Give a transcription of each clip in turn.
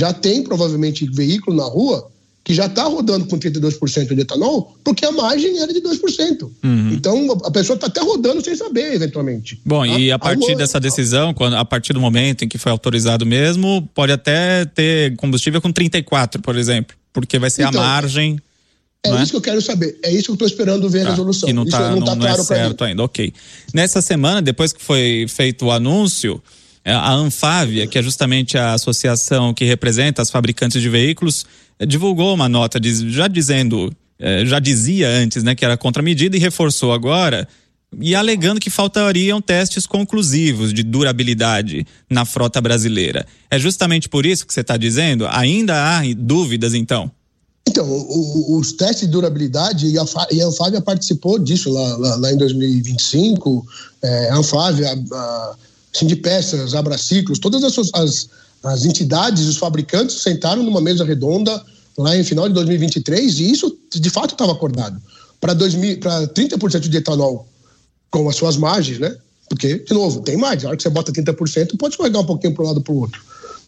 já tem provavelmente veículo na rua que já está rodando com 32% de etanol, porque a margem era de 2%. Então, a pessoa está até rodando sem saber, eventualmente. Bom, e a partir dessa decisão, a partir do momento em que foi autorizado mesmo, pode até ter combustível com 34%, por exemplo, porque vai ser a margem... Isso que eu quero saber, é isso que eu estou esperando ver a resolução. Que não está claro certo ainda, ok. Nessa semana, depois que foi feito o anúncio, a Anfávia, que é justamente a associação que representa as fabricantes de veículos, divulgou uma nota já dizia antes, né, que era contra a medida e reforçou agora, e alegando que faltariam testes conclusivos de durabilidade na frota brasileira. É justamente por isso que você está dizendo? Ainda há dúvidas, então? Então, os testes de durabilidade, e a Anfávia participou disso lá em 2025, a Anfávia, a Sindipeças, Abraciclos, todas as entidades, os fabricantes sentaram numa mesa redonda lá em final de 2023, e isso de fato estava acordado. Para 30% de etanol com as suas margens, né? Porque, de novo, tem margem. Na hora que você bota 30%, pode escorregar um pouquinho para um lado ou para o outro.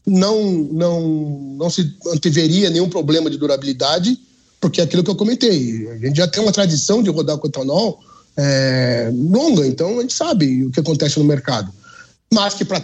Não se anteveria nenhum problema de durabilidade, porque é aquilo que eu comentei. A gente já tem uma tradição de rodar com etanol longa, então a gente sabe o que acontece no mercado. Mas que para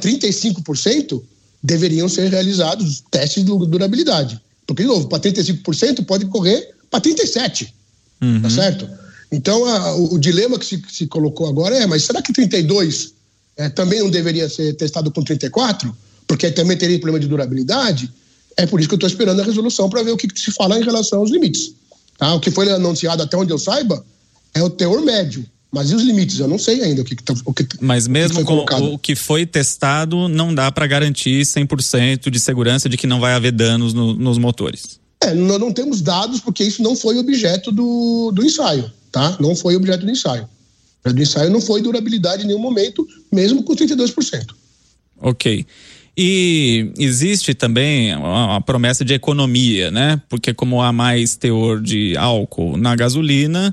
35% deveriam ser realizados testes de durabilidade. Porque, de novo, para 35% pode correr para 37%. Tá certo? Então, o dilema que se colocou agora mas será que 32% também não deveria ser testado com 34%? Porque também teria problema de durabilidade. É por isso que eu estou esperando a resolução para ver o que se fala em relação aos limites. Tá? O que foi anunciado, até onde eu saiba, é o teor médio. Mas e os limites? Eu não sei ainda o que Mas mesmo com o que foi testado, não dá para garantir 100% de segurança de que não vai haver danos nos motores. Nós não temos dados, porque isso não foi objeto do ensaio, tá? Não foi objeto do ensaio. O do ensaio não foi durabilidade em nenhum momento, mesmo com 32%. Ok. E existe também a promessa de economia, né? Porque como há mais teor de álcool na gasolina,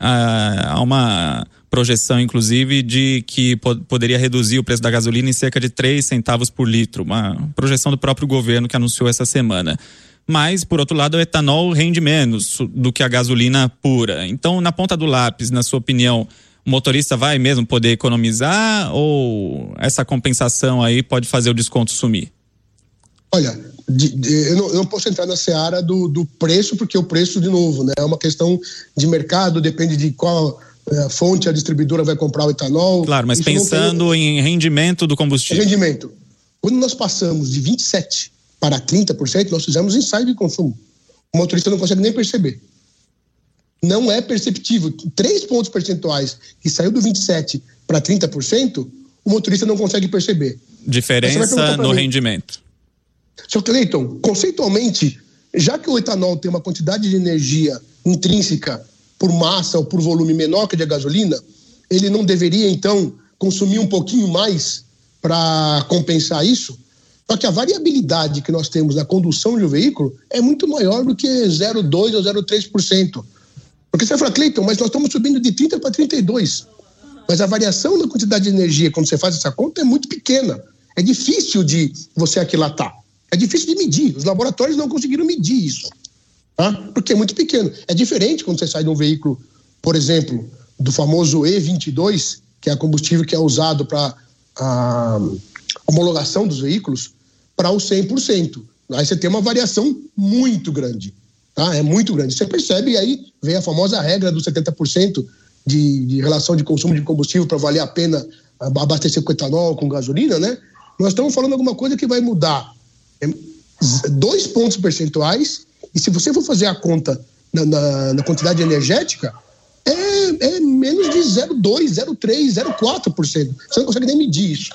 há uma projeção, inclusive, de que poderia reduzir o preço da gasolina em cerca de 3 centavos por litro. Uma projeção do próprio governo que anunciou essa semana. Mas, por outro lado, o etanol rende menos do que a gasolina pura. Então, na ponta do lápis, na sua opinião, o motorista vai mesmo poder economizar ou essa compensação aí pode fazer o desconto sumir? Olha, eu não posso entrar na seara do preço, porque o preço, de novo, né, é uma questão de mercado, depende de qual fonte a distribuidora vai comprar o etanol. Claro, mas pensando em rendimento do combustível. Rendimento. Quando nós passamos de 27% para 30%, nós fizemos ensaio de consumo. O motorista não consegue nem perceber. Não é perceptível. 3 pontos percentuais que saiu do 27% para 30%, o motorista não consegue perceber. Diferença no rendimento. Sr. Cleiton, conceitualmente, já que o etanol tem uma quantidade de energia intrínseca por massa ou por volume menor que a de gasolina, ele não deveria, então, consumir um pouquinho mais para compensar isso? Só que a variabilidade que nós temos na condução de um veículo é muito maior do que 0,2% ou 0,3%. Porque você vai falar, Cleiton, mas nós estamos subindo de 30% para 32%. Mas a variação da quantidade de energia, quando você faz essa conta, é muito pequena. É difícil de você aquilatar. É difícil de medir. Os laboratórios não conseguiram medir isso. Tá? Porque é muito pequeno. É diferente quando você sai de um veículo, por exemplo, do famoso E22, que é o combustível que é usado para a homologação dos veículos, para o 100%. Aí você tem uma variação muito grande. Tá? É muito grande. Você percebe, e aí vem a famosa regra dos 70% de relação de consumo de combustível para valer a pena abastecer com etanol, com gasolina, né? Nós estamos falando alguma coisa que vai mudar 2 pontos percentuais, e se você for fazer a conta na quantidade energética, é menos de 0,2%, 0,3%, 0,4%. Você não consegue nem medir isso.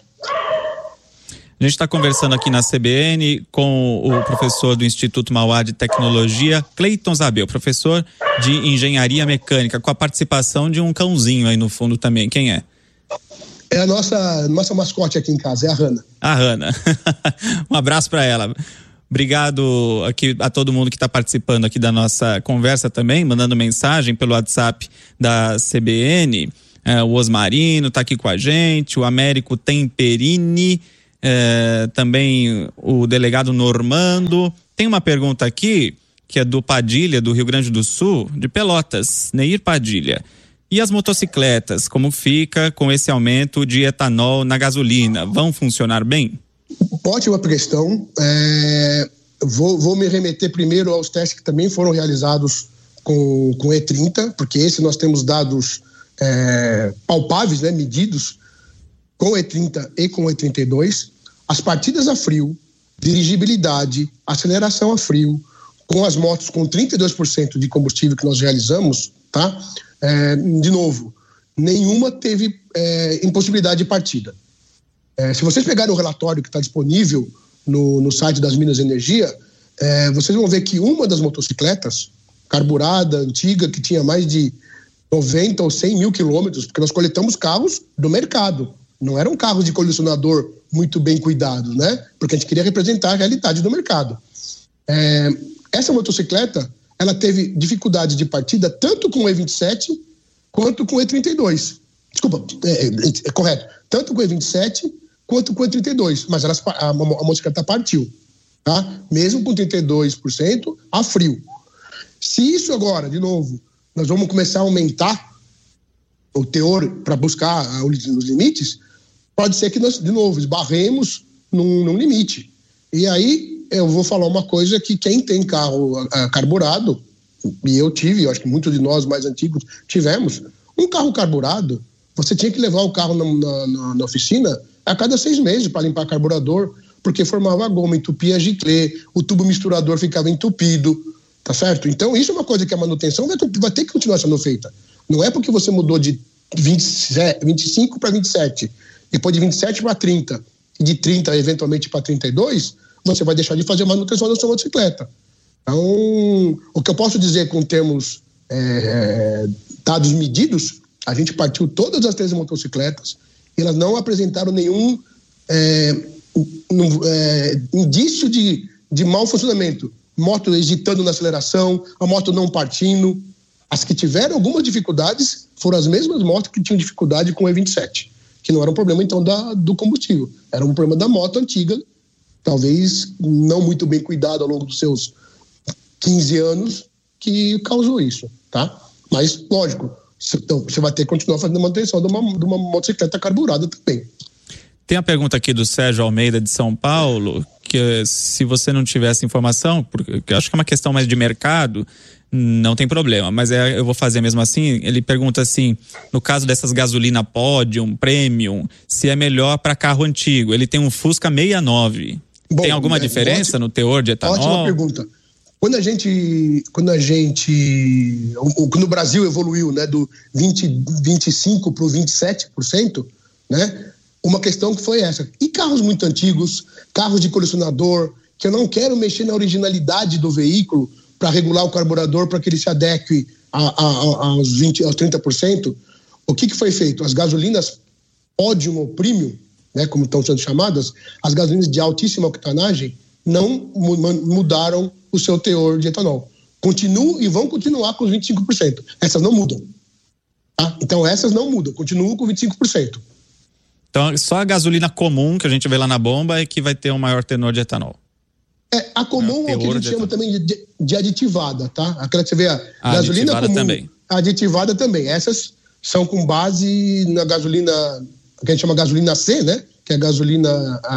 A gente está conversando aqui na CBN com o professor do Instituto Mauá de Tecnologia, Cleiton Zabel, professor de Engenharia Mecânica, com a participação de um cãozinho aí no fundo também. Quem é? É a nossa mascote aqui em casa, é a Hannah. A Hannah. Um abraço para ela. Obrigado aqui a todo mundo que está participando aqui da nossa conversa também, mandando mensagem pelo WhatsApp da CBN. O Osmarino está aqui com a gente, o Américo Temperini também o delegado Normando. Tem uma pergunta aqui que é do Padilha, do Rio Grande do Sul, de Pelotas, Neir Padilha. E as motocicletas, como fica com esse aumento de etanol na gasolina? Vão funcionar bem? Ótima questão. Vou me remeter primeiro aos testes que também foram realizados com E30, porque esse nós temos dados palpáveis, né, medidos com E30 e com E32. As partidas a frio, dirigibilidade, aceleração a frio, com as motos com 32% de combustível que nós realizamos, tá? De novo, nenhuma teve impossibilidade de partida. Se vocês pegarem o relatório que está disponível no site das Minas de Energia, vocês vão ver que uma das motocicletas, carburada, antiga, que tinha mais de 90 ou 100 mil quilômetros, porque nós coletamos carros do mercado, não eram carros de colecionador muito bem cuidados, né? Porque a gente queria representar a realidade do mercado. Essa motocicleta, ela teve dificuldade de partida tanto com o E27 quanto com o E32. Desculpa, é correto. Tanto com o E27 quanto com o E32. Mas a motocicleta partiu, tá? Mesmo com 32% a frio. Se isso agora, de novo, nós vamos começar a aumentar o teor para buscar os limites, pode ser que nós, de novo, esbarremos num limite. E aí eu vou falar uma coisa que quem tem carro carburado, e eu tive, eu acho que muitos de nós mais antigos tivemos, um carro carburado, você tinha que levar o carro na oficina a cada 6 meses para limpar carburador, porque formava goma, entupia a giclê, o tubo misturador ficava entupido, tá certo? Então isso é uma coisa que a manutenção vai ter que continuar sendo feita. Não é porque você mudou de 25 para 27, depois de 27 para 30, e de 30 eventualmente para 32, você vai deixar de fazer manutenção da sua motocicleta. Então, o que eu posso dizer com termos dados medidos, a gente partiu todas as 13 motocicletas e elas não apresentaram nenhum indício de mau funcionamento. Moto hesitando na aceleração, a moto não partindo. As que tiveram algumas dificuldades foram as mesmas motos que tinham dificuldade com o E27, que não era um problema, então, do combustível. Era um problema da moto antiga, talvez não muito bem cuidado ao longo dos seus 15 anos, que causou isso, tá? Mas, lógico, então, você vai ter que continuar fazendo manutenção de uma motocicleta carburada também. Tem a pergunta aqui do Sérgio Almeida de São Paulo, que se você não tivesse informação, porque eu acho que é uma questão mais de mercado, não tem problema, mas eu vou fazer mesmo assim. Ele pergunta assim, no caso dessas gasolina Podium, Premium, se é melhor para carro antigo. Ele tem um Fusca 69. Bom, tem alguma diferença no teor de etanol? Ótima pergunta. Quando o Brasil evoluiu, né, do 25% para o 27%, né, uma questão que foi essa. E carros muito antigos, carros de colecionador, que eu não quero mexer na originalidade do veículo para regular o carburador para que ele se adeque aos 30%, o que foi feito? As gasolinas Podium ou Premium, né, como estão sendo chamadas, as gasolinas de altíssima octanagem não mudaram o seu teor de etanol. Continuam e vão continuar com os 25%. Essas não mudam. Tá? Então essas não mudam, continuam com 25%. Então só a gasolina comum que a gente vê lá na bomba é que vai ter um maior tenor de etanol. A comum é o que a gente chama também de aditivada, tá? Aquela que você vê a gasolina comum, também. Aditivada também. Essas são com base na gasolina, que a gente chama gasolina C, né? Que é a gasolina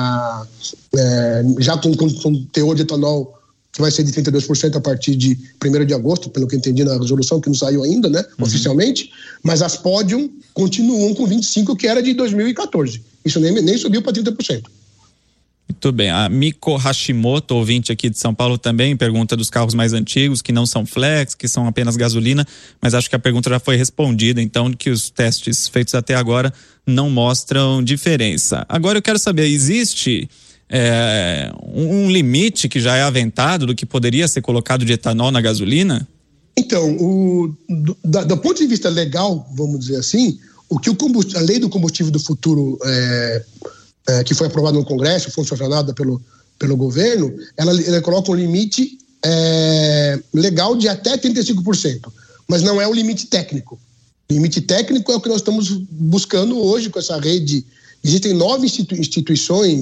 já com teor de etanol que vai ser de 32% a partir de 1º de agosto, pelo que eu entendi na resolução, que não saiu ainda, né? Oficialmente. Mas as Podium continuam com 25%, que era de 2014. Isso nem subiu para 30%. Muito bem. A Miko Hashimoto, ouvinte aqui de São Paulo, também pergunta dos carros mais antigos, que não são flex, que são apenas gasolina, mas acho que a pergunta já foi respondida, então, que os testes feitos até agora não mostram diferença. Agora eu quero saber, existe um limite que já é aventado do que poderia ser colocado de etanol na gasolina? Então, do ponto de vista legal, vamos dizer assim, o que a lei do combustível do futuro que foi aprovada no Congresso, foi sancionada pelo governo, ela coloca um limite legal de até 35%, mas não é o limite técnico. O limite técnico é o que nós estamos buscando hoje com essa rede. Existem 9 instituições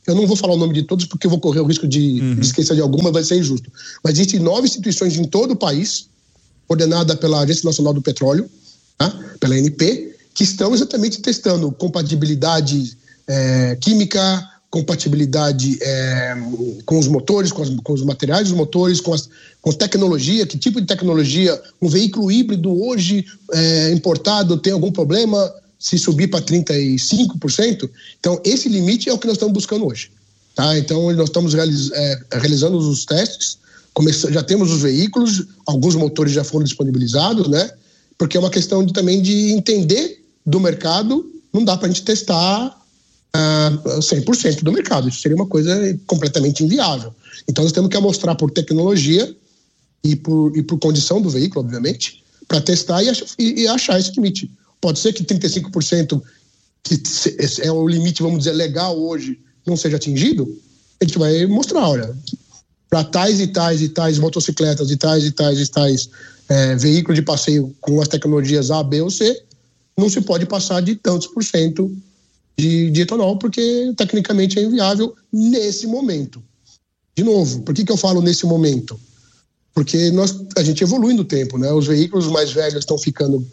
Eu não vou falar o nome de todos porque eu vou correr o risco de esquecer de alguma, vai ser injusto. Mas existem 9 instituições em todo o país, coordenada pela Agência Nacional do Petróleo, tá? Pela ANP, que estão exatamente testando compatibilidade química, compatibilidade com os motores, com os materiais dos motores, com tecnologia, que tipo de tecnologia, um veículo híbrido hoje importado tem algum problema se subir para 35%? Então, esse limite é o que nós estamos buscando hoje. Tá? Então, nós estamos realizando os testes, já temos os veículos, alguns motores já foram disponibilizados, né? Porque é uma questão também de entender do mercado, não dá para a gente testar 100% do mercado, isso seria uma coisa completamente inviável. Então nós temos que mostrar por tecnologia e por condição do veículo, obviamente, para testar e achar esse limite. Pode ser que 35%, que é o limite, vamos dizer, legal hoje, não seja atingido, a gente vai mostrar, olha, para tais e tais e tais motocicletas e tais veículos de passeio com as tecnologias A, B ou C, não se pode passar de tantos por cento de etanol, porque tecnicamente é inviável nesse momento. De novo, por que eu falo nesse momento? Porque a gente evolui no tempo, né? Os veículos mais velhos estão ficando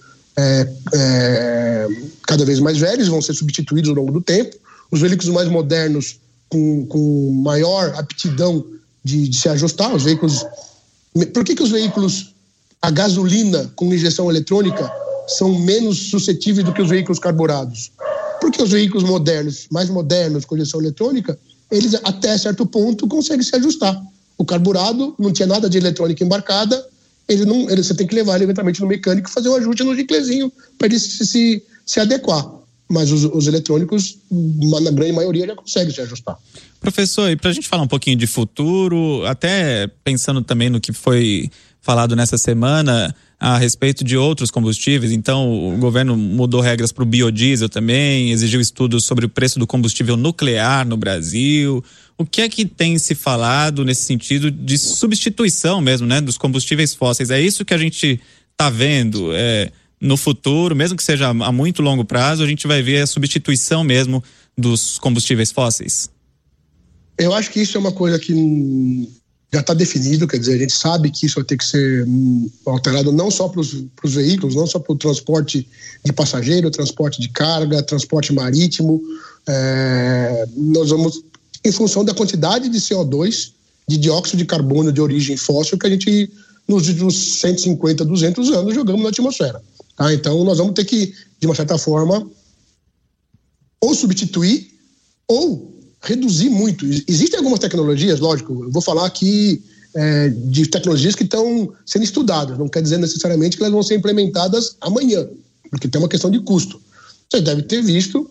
cada vez mais velhos, vão ser substituídos ao longo do tempo. Os veículos mais modernos, com maior aptidão de se ajustar, os veículos... Por que os veículos a gasolina com injeção eletrônica são menos suscetíveis do que os veículos carburados? Porque os veículos mais modernos com injeção eletrônica, eles até certo ponto conseguem se ajustar. O carburado não tinha nada de eletrônica embarcada, você tem que levar ele eventualmente no mecânico e fazer um ajuste no giclezinho para ele se adequar. Mas os eletrônicos, na grande maioria, já conseguem se ajustar. Professor, e para a gente falar um pouquinho de futuro, até pensando também no que foi falado nessa semana a respeito de outros combustíveis, então o governo mudou regras para o biodiesel também, exigiu estudos sobre o preço do combustível nuclear no Brasil. O que é que tem se falado nesse sentido de substituição mesmo, né, dos combustíveis fósseis? É isso que a gente está vendo no futuro, mesmo que seja a muito longo prazo, a gente vai ver a substituição mesmo dos combustíveis fósseis? Eu acho que isso é uma coisa que já está definido, quer dizer, a gente sabe que isso vai ter que ser alterado não só para os veículos, não só para o transporte de passageiro, transporte de carga, transporte marítimo. Nós vamos, em função da quantidade de CO2, de dióxido de carbono de origem fóssil que a gente, nos últimos 150, 200 anos, jogamos na atmosfera. Tá? Então, nós vamos ter que, de uma certa forma, ou substituir ou reduzir muito. Existem algumas tecnologias, lógico, eu vou falar aqui de tecnologias que estão sendo estudadas, não quer dizer necessariamente que elas vão ser implementadas amanhã, porque tem uma questão de custo. Você deve ter visto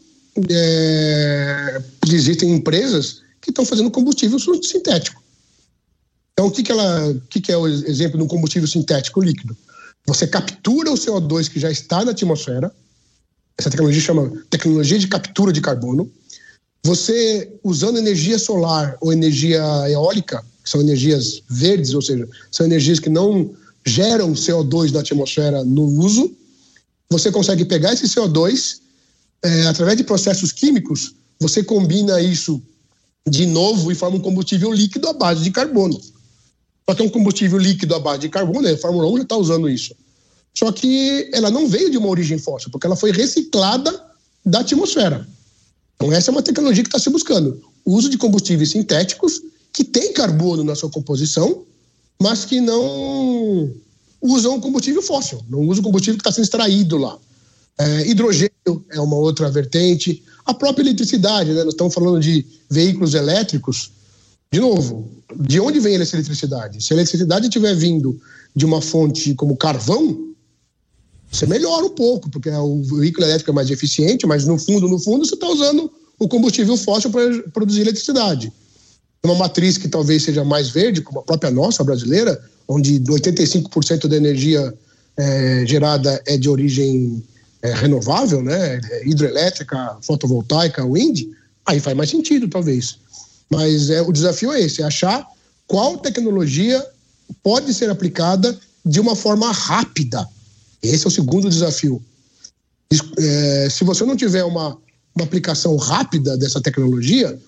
que existem empresas que estão fazendo combustível sintético. Então, o que é o exemplo de um combustível sintético líquido? Você captura o CO2 que já está na atmosfera, essa tecnologia chama tecnologia de captura de carbono. Você, usando energia solar ou energia eólica, que são energias verdes, ou seja, são energias que não geram CO2 na atmosfera no uso, você consegue pegar esse CO2, através de processos químicos, você combina isso de novo e forma um combustível líquido à base de carbono. Só que é um combustível líquido à base de carbono, a Fórmula 1 já está usando isso. Só que ela não veio de uma origem fóssil, porque ela foi reciclada da atmosfera. Então essa é uma tecnologia que está se buscando. O uso de combustíveis sintéticos que tem carbono na sua composição, mas que não usam combustível fóssil, não usam o combustível que está sendo extraído lá. Hidrogênio é uma outra vertente. A própria eletricidade, né? Nós estamos falando de veículos elétricos. De novo, de onde vem essa eletricidade? Se a eletricidade estiver vindo de uma fonte como carvão, você melhora um pouco, porque o veículo elétrico é mais eficiente, mas no fundo você está usando o combustível fóssil para produzir eletricidade. Uma matriz que talvez seja mais verde, como a própria nossa, brasileira, onde 85% da energia gerada é de origem renovável, né? Hidroelétrica, fotovoltaica, wind, aí faz mais sentido, talvez. Mas o desafio é esse, é achar qual tecnologia pode ser aplicada de uma forma rápida. Esse é o segundo desafio. Se você não tiver uma aplicação rápida dessa tecnologia,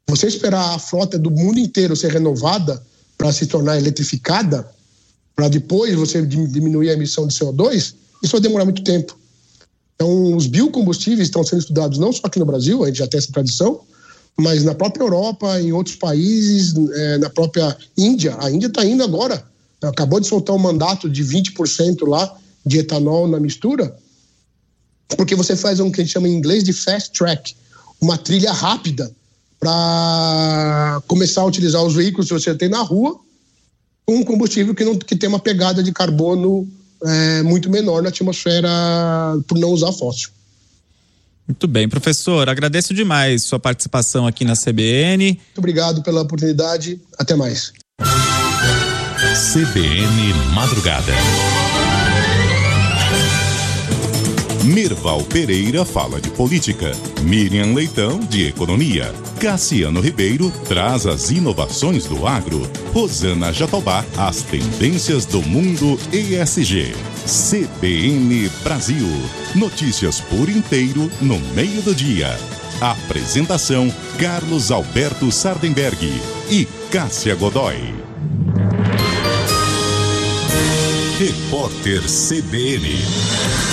Você esperar a frota do mundo inteiro ser renovada para se tornar eletrificada, para depois você diminuir a emissão de CO2, isso vai demorar muito tempo. Então, os biocombustíveis estão sendo estudados não só aqui no Brasil, a gente já tem essa tradição, mas na própria Europa, em outros países, na própria Índia. A Índia está indo agora, acabou de soltar um mandato de 20% lá de etanol na mistura, porque você faz o que a gente chama em inglês de fast track, uma trilha rápida para começar a utilizar os veículos que você tem na rua com um combustível que tem uma pegada de carbono muito menor na atmosfera por não usar fóssil. Muito bem, professor, agradeço demais sua participação aqui na CBN. Muito obrigado pela oportunidade, até mais. CBN Madrugada. Mirval Pereira fala de política, Miriam Leitão de economia, Cassiano Ribeiro traz as inovações do agro, Rosana Jatobá as tendências do mundo ESG. CBN Brasil, notícias por inteiro no meio do dia. Apresentação Carlos Alberto Sardenberg e Cássia Godoy. Repórter CBN.